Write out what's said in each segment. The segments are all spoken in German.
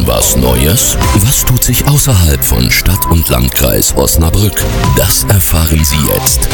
Was Neues? Was tut sich außerhalb von Stadt und Landkreis Osnabrück? Das erfahren Sie jetzt.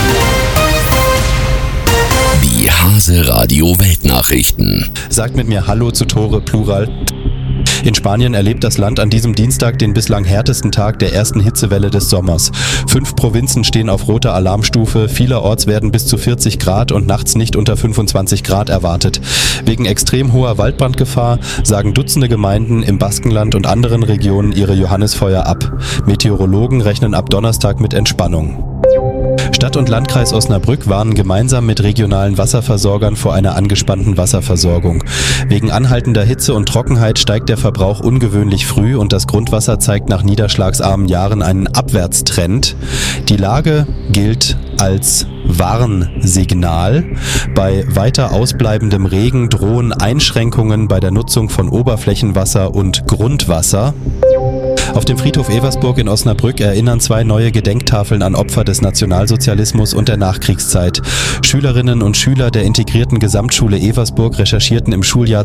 Die Hase Radio Weltnachrichten. Sagt mit mir Hallo zu Tore Plural. In Spanien erlebt das Land an diesem Dienstag den bislang härtesten Tag der ersten Hitzewelle des Sommers. 5 Provinzen stehen auf roter Alarmstufe, vielerorts werden bis zu 40 Grad und nachts nicht unter 25 Grad erwartet. Wegen extrem hoher Waldbrandgefahr sagen Dutzende Gemeinden im Baskenland und anderen Regionen ihre Johannisfeuer ab. Meteorologen rechnen ab Donnerstag mit Entspannung. Stadt und Landkreis Osnabrück warnen gemeinsam mit regionalen Wasserversorgern vor einer angespannten Wasserversorgung. Wegen anhaltender Hitze und Trockenheit steigt der Verbrauch ungewöhnlich früh und das Grundwasser zeigt nach niederschlagsarmen Jahren einen Abwärtstrend. Die Lage gilt als Warnsignal. Bei weiter ausbleibendem Regen drohen Einschränkungen bei der Nutzung von Oberflächenwasser und Grundwasser. Auf dem Friedhof Eversburg in Osnabrück erinnern 2 neue Gedenktafeln an Opfer des Nationalsozialismus und der Nachkriegszeit. Schülerinnen und Schüler der integrierten Gesamtschule Eversburg recherchierten im Schuljahr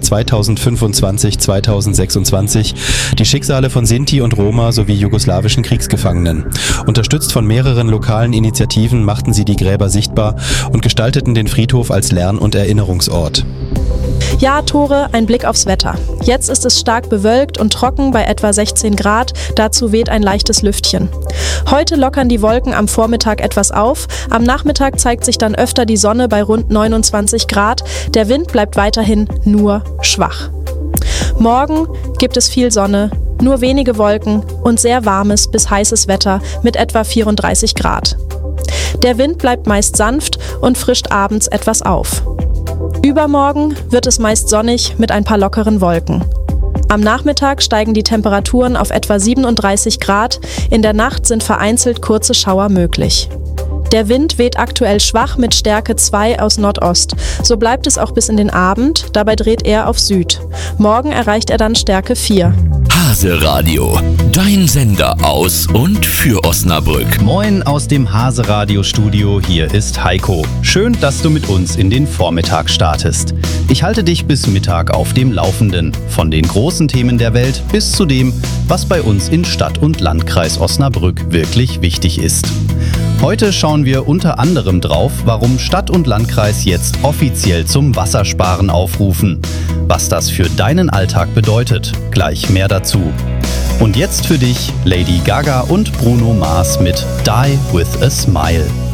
2025/2026 die Schicksale von Sinti und Roma sowie jugoslawischen Kriegsgefangenen. Unterstützt von mehreren lokalen Initiativen machten sie die Gräber sichtbar und gestalteten den Friedhof als Lern- und Erinnerungsort. Ja, Tore, ein Blick aufs Wetter. Jetzt ist es stark bewölkt und trocken bei etwa 16 Grad, dazu weht ein leichtes Lüftchen. Heute lockern die Wolken am Vormittag etwas auf, am Nachmittag zeigt sich dann öfter die Sonne bei rund 29 Grad, der Wind bleibt weiterhin nur schwach. Morgen gibt es viel Sonne, nur wenige Wolken und sehr warmes bis heißes Wetter mit etwa 34 Grad. Der Wind bleibt meist sanft und frischt abends etwas auf. Übermorgen wird es meist sonnig mit ein paar lockeren Wolken. Am Nachmittag steigen die Temperaturen auf etwa 37 Grad, in der Nacht sind vereinzelt kurze Schauer möglich. Der Wind weht aktuell schwach mit Stärke 2 aus Nordost. So bleibt es auch bis in den Abend, dabei dreht er auf Süd. Morgen erreicht er dann Stärke 4. Hase Radio, dein Sender aus und für Osnabrück. Moin aus dem Hase Radio Studio, hier ist Heiko. Schön, dass du mit uns in den Vormittag startest. Ich halte dich bis Mittag auf dem Laufenden, von den großen Themen der Welt bis zu dem, was bei uns in Stadt und Landkreis Osnabrück wirklich wichtig ist. Heute schauen wir unter anderem drauf, warum Stadt und Landkreis jetzt offiziell zum Wassersparen aufrufen. Was das für deinen Alltag bedeutet, gleich mehr dazu. Und jetzt für dich Lady Gaga und Bruno Mars mit Die With A Smile.